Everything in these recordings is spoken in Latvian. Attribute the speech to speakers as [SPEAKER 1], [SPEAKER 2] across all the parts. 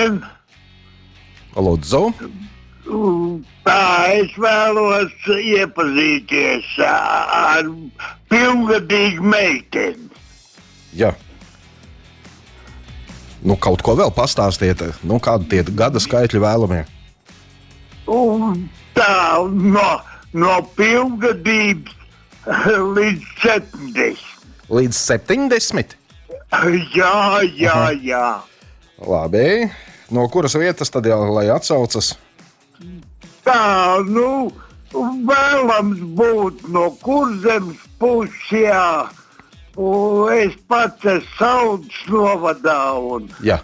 [SPEAKER 1] Labdien!
[SPEAKER 2] Lūdzu.
[SPEAKER 1] Tā, es vēlos iepazīties ar pilngadīgu meiteni.
[SPEAKER 2] Jā. Nu, kaut ko vēl pastāstiet. Nu, kādi tie gada skaitļi vēlamie?
[SPEAKER 1] Tā, no pilngadības līdz 70.
[SPEAKER 2] Līdz 70?
[SPEAKER 1] Jā.
[SPEAKER 2] Labi. No kuras vietas tad jau, lai atsaucas?
[SPEAKER 1] Tā, vēlams būt no Kurzemes puses, jā. Es pats esmu Saudas novadā.
[SPEAKER 2] Jā.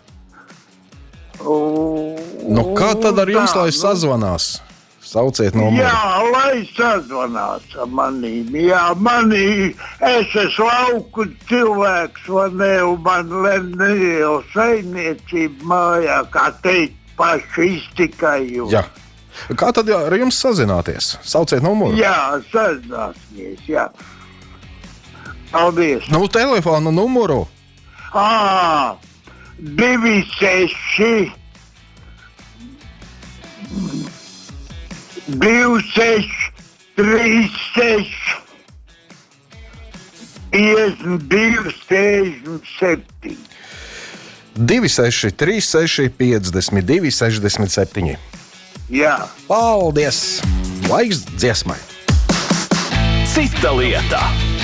[SPEAKER 2] Kā tad ar jums, lai sazvanās? Sauciet numuru.
[SPEAKER 1] Jā, lai sazvanās ar manīm. Jā, es esmu lauku cilvēks, un man jau saimniecība mājā, kā teikt, paši iztikāju.
[SPEAKER 2] Jā. Kā tad ar jums sazināties? Sauciet numuru.
[SPEAKER 1] Jā, sazināsimies, jā. Paldies.
[SPEAKER 2] Telefona numuru.
[SPEAKER 1] 26 36 52 67.
[SPEAKER 2] 26 36 52 67.
[SPEAKER 1] Jā.
[SPEAKER 2] Paldies! Laiks dziesmai!
[SPEAKER 3] Cita lieta.